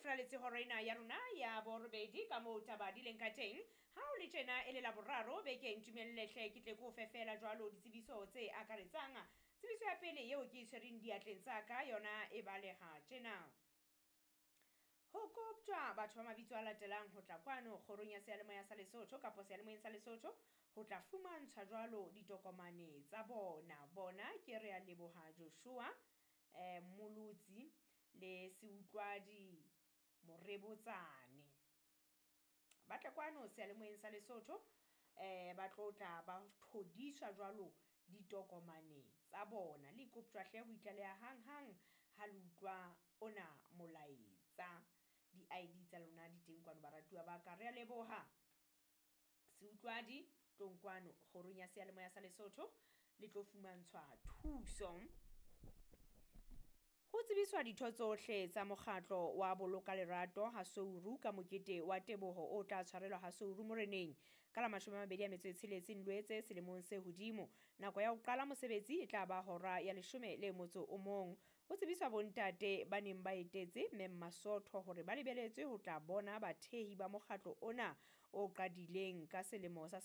phatlalletse horo ena ya rona ya borobedi ka moo taba di leng ka teng ha o le tjena e le laboraro bekeng tumelllehle ke tle ko fefela jwalo ditsebiso tse akaretsang tsebiso ya pele eo ke tshwereng diatleng tsa ka yona e baleha tjena. Ho koptjwa batho ba mabitso a latelang ho tla kwano kgorong ya seyalemoya sa Lesotho kapa seyalemoyeng sa Lesotho ho tla fumantshwa jwalo ditokomane tsa bona ke Rea Leboha Joshua Molutsi le Seutlwadi Morebotsane. Ba tla kwano seyalemoyeng sa Lesotho ba tlotla ba thodiswa jwalo ditokomane tsa bona le koptjwa hle ho itlaleha hang ha lutlwa ona molaetsa. Di-ID tsa lona di teng kwano baratuwa ba ka. Rea Leboha Seutlwadi tlonkwano kgorong ya seyalemoya sa Lesotho le tlo fumantshwa thuso. Ho tsebiswa ditho tsohle tsa mokgatlo wa boloka lerato ha Souru ka mokete wa teboho o tla tshwarelwa ha Souru Moreneng ka la 26 Loetse selemong se hodimo. Nako ya ho qala mosebetsi e tla ba hora ya 11. Ho tsebiswa bontate ba neng ba etetse Memmasotho hore ba lebeletswe ho tla bona bathehi ba mokgatlo ona o qadileng ka selemo sa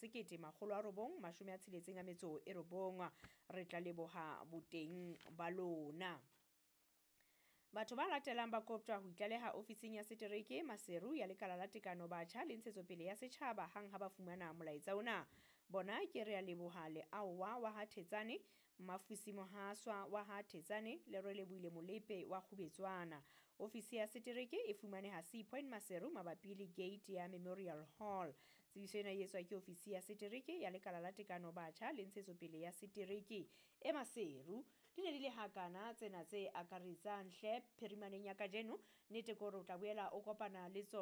1969. Re tla leboha boteng ba lona. Batho ba latelang ba koptjwa ho itlaleha ofising ya setereke Maseru ya lekala la tekano batjha le ntshetsopele ya setjhaba hang ha ba fumana molaetsa ona. Bona ke Rea Leboha Leaowa wa ha Thetsane, Mafusi Mohaswa wa ha Thetsane le Relebohile Molepe wa Khubetswana. Ofisi ya setereke e fumaneha Sea Point Maseru mabapi le gate ya Memorial Hall. Tsebiso ena e etswa ke ofisi ya setereke ya lekala la tekano batjha le ntshetsopele ya setereke e Maseru. Di ne di le hakana tsena tse akaretsang hle phirimaneng ya kajeno nnete kore o tla boela o kopana le tsona